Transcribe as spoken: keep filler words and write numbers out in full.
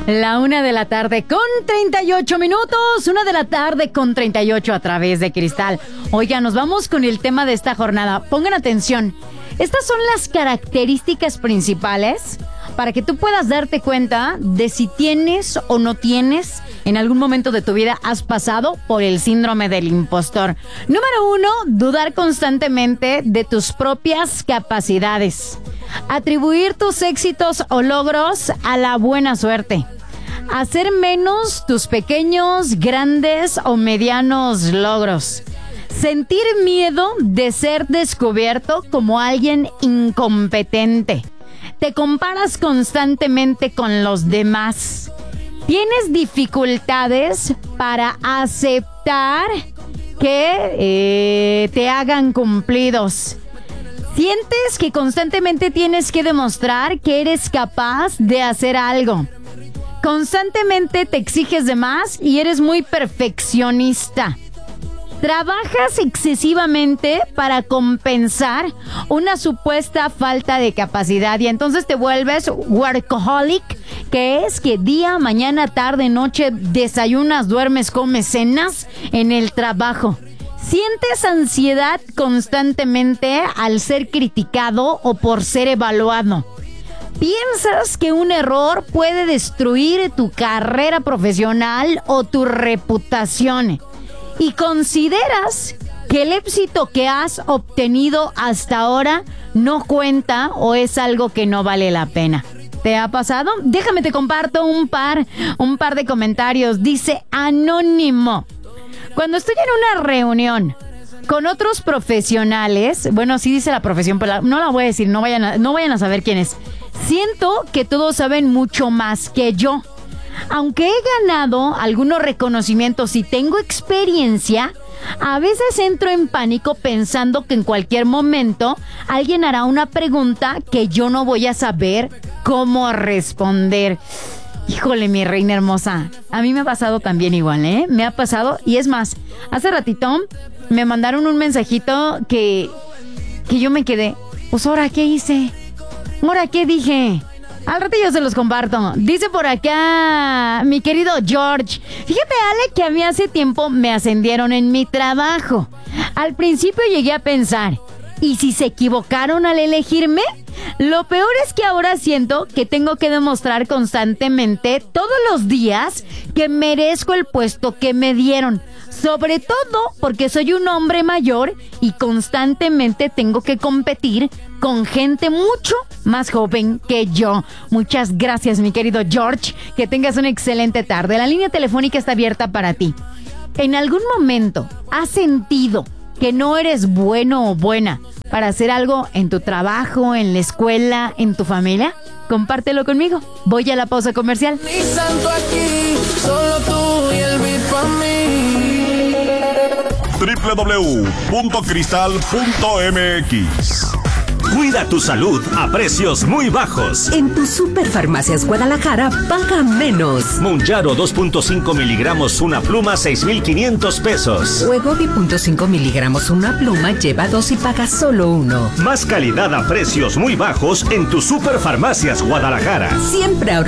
La una de la tarde con treinta y ocho minutos. Una de la tarde con treinta y ocho a través de Cristal. Oiga, nos vamos con el tema de esta jornada. Pongan atención. Estas son las características principales para que tú puedas darte cuenta de si tienes o no tienes, en algún momento de tu vida has pasado por el síndrome del impostor. Número uno, dudar constantemente de tus propias capacidades. Atribuir tus éxitos o logros a la buena suerte. Hacer menos tus pequeños, grandes o medianos logros. Sentir miedo de ser descubierto como alguien incompetente. Te comparas constantemente con los demás. Tienes dificultades para aceptar que eh, te hagan cumplidos. Sientes que constantemente tienes que demostrar que eres capaz de hacer algo. Constantemente te exiges de más y eres muy perfeccionista. Trabajas excesivamente para compensar una supuesta falta de capacidad y entonces te vuelves workaholic, que es que día, mañana, tarde, noche desayunas, duermes, comes, cenas en el trabajo. Sientes ansiedad constantemente al ser criticado o por ser evaluado. Piensas que un error puede destruir tu carrera profesional o tu reputación. Y consideras que el éxito que has obtenido hasta ahora no cuenta o es algo que no vale la pena. ¿Te ha pasado? Déjame te comparto un par, un par de comentarios. Dice Anónimo. Cuando estoy en una reunión con otros profesionales, bueno, sí dice la profesión, pero no la voy a decir, no vayan a, no vayan a saber quién es. Siento que todos saben mucho más que yo. Aunque he ganado algunos reconocimientos y tengo experiencia, a veces entro en pánico pensando que en cualquier momento alguien hará una pregunta que yo no voy a saber cómo responder. Híjole, mi reina hermosa, a mí me ha pasado también igual, ¿eh? Me ha pasado, y es más, hace ratito me mandaron un mensajito que, que yo me quedé, pues ahora, ¿qué hice? ¿Ahora qué dije? Al rato yo se los comparto. Dice por acá mi querido George. Fíjate, Ale, que a mí hace tiempo me ascendieron en mi trabajo. Al principio llegué a pensar, ¿y si se equivocaron al elegirme? Lo peor es que ahora siento que tengo que demostrar constantemente, todos los días, que merezco el puesto que me dieron. Sobre todo porque soy un hombre mayor y constantemente tengo que competir con gente mucho más joven que yo. Muchas gracias, mi querido George. Que tengas una excelente tarde. La línea telefónica está abierta para ti. ¿En algún momento has sentido que no eres bueno o buena para hacer algo en tu trabajo, en la escuela, en tu familia? Compártelo conmigo. Voy a la pausa comercial. Ni santo aquí, solo tú y el beat pa' mí. doble u doble u doble u punto cristal punto m x. Cuida tu salud a precios muy bajos. En tu Superfarmacias Guadalajara, paga menos. Mounjaro dos punto cinco miligramos una pluma, seis mil quinientos pesos. Wegovy punto cinco miligramos una pluma, lleva dos y paga solo uno. Más calidad a precios muy bajos en tu Superfarmacias Guadalajara. Siempre ahorra.